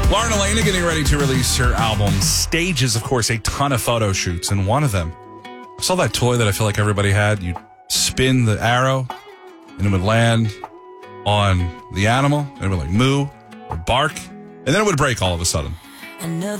Lauren Elena getting ready to release her album. Stages, of course, a ton of photo shoots. And one of them, I saw that toy that I feel like everybody had. You'd spin the arrow, and it would land on the animal, and it would like moo or bark, and then it would break all of a sudden.